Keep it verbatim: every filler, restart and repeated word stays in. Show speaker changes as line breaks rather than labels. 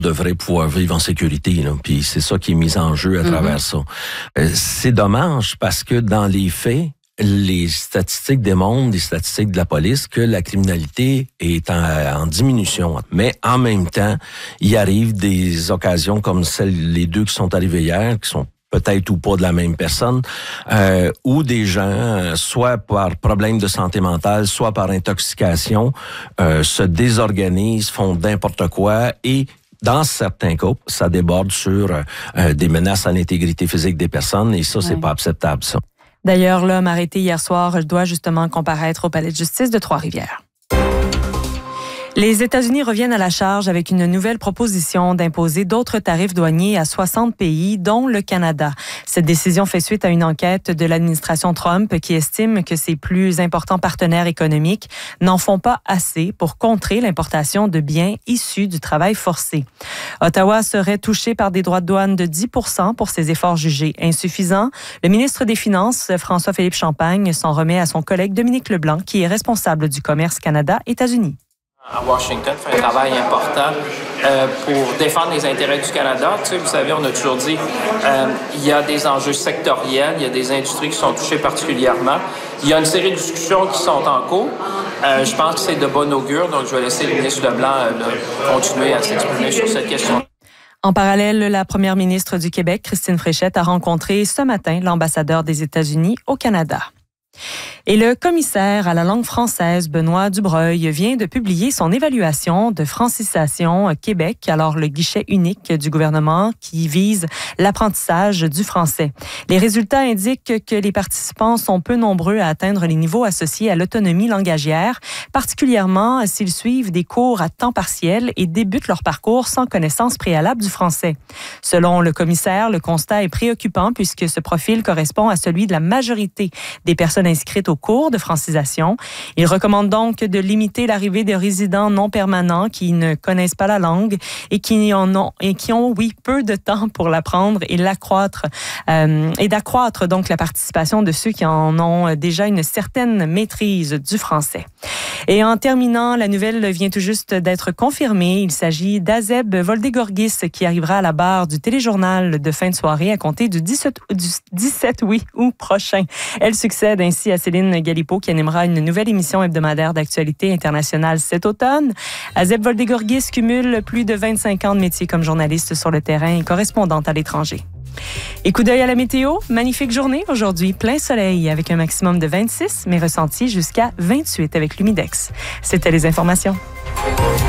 devraient pouvoir vivre en sécurité, là. Puis c'est ça qui est mis en jeu à travers mm-hmm. ça. Euh, c'est dommage parce que dans les faits, les statistiques démontrent, les statistiques de la police, que la criminalité est en, en diminution. Mais en même temps, il arrive des occasions comme celles, les deux qui sont arrivées hier, qui sont peut-être ou pas de la même personne, euh, où des gens, soit par problème de santé mentale, soit par intoxication, euh, se désorganisent, font n'importe quoi et dans certains cas, ça déborde sur euh, des menaces à l'intégrité physique des personnes et ça, c'est ouais. pas acceptable, ça.
D'ailleurs, l'homme arrêté hier soir doit justement comparaître au palais de justice de Trois-Rivières. Les États-Unis reviennent à la charge avec une nouvelle proposition d'imposer d'autres tarifs douaniers à soixante pays, dont le Canada. Cette décision fait suite à une enquête de l'administration Trump qui estime que ses plus importants partenaires économiques n'en font pas assez pour contrer l'importation de biens issus du travail forcé. Ottawa serait touché par des droits de douane de dix pour cent pour ses efforts jugés insuffisants. Le ministre des Finances, François-Philippe Champagne, s'en remet à son collègue Dominique Leblanc, qui est responsable du commerce Canada-États-Unis.
À Washington, fait un travail important euh, pour défendre les intérêts du Canada. Tu sais, vous savez, on a toujours dit euh, il y a des enjeux sectoriels, il y a des industries qui sont touchées particulièrement. Il y a une série de discussions qui sont en cours. Euh, je pense que c'est de bon augure, donc je vais laisser le ministre Leblanc euh, de continuer à s'exprimer sur cette question.
En parallèle, la première ministre du Québec, Christine Fréchette, a rencontré ce matin l'ambassadeur des États-Unis au Canada. Et le commissaire à la langue française, Benoît Dubreuil, vient de publier son évaluation de Francisation Québec, alors le guichet unique du gouvernement qui vise l'apprentissage du français. Les résultats indiquent que les participants sont peu nombreux à atteindre les niveaux associés à l'autonomie langagière, particulièrement s'ils suivent des cours à temps partiel et débutent leur parcours sans connaissance préalable du français. Selon le commissaire, le constat est préoccupant puisque ce profil correspond à celui de la majorité des personnes inscrites au cours de francisation. Il recommande donc de limiter l'arrivée de résidents non permanents qui ne connaissent pas la langue et qui en ont et qui ont oui peu de temps pour l'apprendre et l'accroître euh, et d'accroître donc la participation de ceux qui en ont déjà une certaine maîtrise du français. Et en terminant, la nouvelle vient tout juste d'être confirmée. Il s'agit d'Azeb Voldegorgis qui arrivera à la barre du téléjournal de fin de soirée à compter du dix-sept, du dix-sept oui, août prochain. Elle succède ainsi à Céline Galipeau qui animera une nouvelle émission hebdomadaire d'actualité internationale cet automne. Azeb Voldegorgis cumule plus de vingt-cinq ans de métier comme journaliste sur le terrain et correspondante à l'étranger. Et coup d'œil à la météo, magnifique journée aujourd'hui, plein soleil avec un maximum de vingt-six, mais ressenti jusqu'à vingt-huit avec l'humidex. C'était les informations.